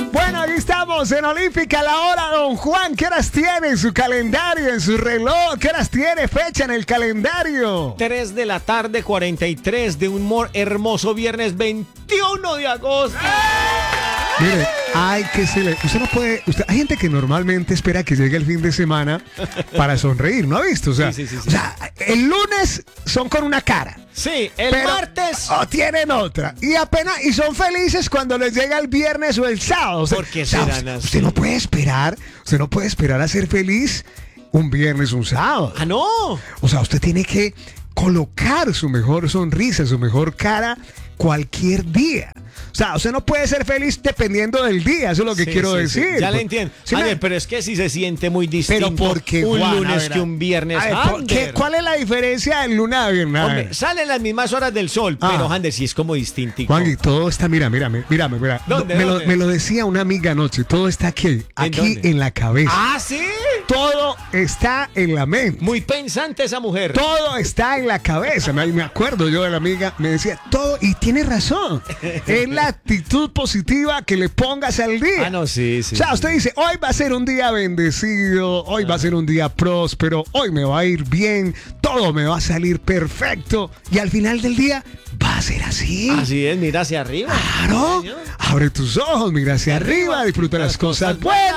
Bueno, aquí estamos en Olímpica, la hora, don Juan. ¿Qué horas tiene en su calendario, en su reloj? ¿Qué horas tiene fecha en el calendario? 3 de la tarde, 43 de un hermoso viernes 21 de agosto. Mire, usted no puede, hay gente que normalmente espera que llegue el fin de semana para sonreír, ¿no ha visto? O sea, Sí. O sea, el lunes son con una cara. Sí, el Pero- martes. O tienen otra. Y son felices cuando les llega el viernes o el sábado. O sea, ¿Por qué o sea, serán así? usted no puede esperar a ser feliz un viernes o un sábado. Ah, no. O sea, usted tiene que colocar su mejor sonrisa, su mejor cara cualquier día. O sea, usted no puede ser feliz dependiendo del día, eso es lo que Sí, quiero sí, decir. sí. Ya le Por- entiendo. Sí, A me- ver, pero es que si se siente muy distinto pero porque un Juan, a lunes ver, que un viernes. a ver, Ander. ¿cuál es la diferencia del lunes a viernes? A Hombre, ver. salen las mismas horas del sol, Ah. pero Ander sí es como distinto. Juan, y todo está, mira. ¿Dónde, dónde? Me lo decía una amiga anoche, todo está aquí dónde? en la cabeza. Ah, sí. Todo está en la mente. Muy pensante esa mujer. Todo está en la cabeza. Me acuerdo yo de la amiga, me decía todo, y tiene razón. Es la actitud positiva que le pongas al día. Ah, no, sí. O sea, usted dice, hoy va a ser un día bendecido, hoy va a ser un día próspero, hoy me va a ir bien, todo me va a salir perfecto. Y al final del día va a ser así. Así es, mira hacia arriba. Claro. Sí, señor. Abre tus ojos, mira hacia arriba, disfruta las cosas buenas.